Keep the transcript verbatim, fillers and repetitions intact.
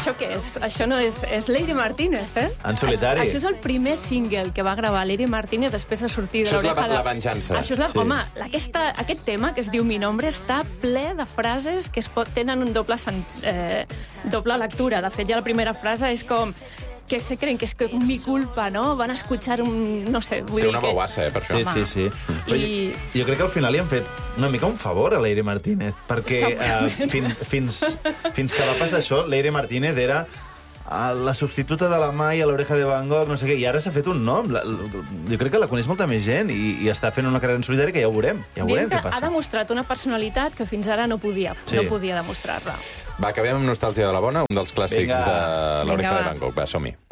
això què és? Això no és... És Lady Martínez, eh? En solitari. Això, això és el primer single que va gravar Lady Martínez després de sortir de Això és la, l'oreja de... la venjança. Això és la... Sí. Home, aquesta, aquest tema, que es diu Mi Nombre, està ple de frases que es pot, tenen un doble, sen, eh, doble lectura. De fet, ja la primera frase és com... que se creen que es que mi culpa, ¿no? Van a escuchar un... no sé, vull Té dir una que... bauassa, eh, per això. Sí, sí, sí. Però I... jo, jo crec que al final li han fet una mica un favor a l'Eire Martínez, perquè eh, fins, fins, fins que va passar això, l'Eire Martínez era eh, la substituta de la Mai a l'Oreja de Van Gogh, no sé què, i ara s'ha fet un nom. La, jo crec que la coneix molta més gent i, i està fent una carrera en solitari que ja ho veurem. Ja ho Diem veurem que què ha passa. demostrat una personalitat que fins ara no podia, Sí. no podia demostrar-la. Va, acabem amb Nostàlgia de la Bona, un dels clàssics Vinga. de l'Oreja Vinga, de va. Van Gogh. Va, som-hi.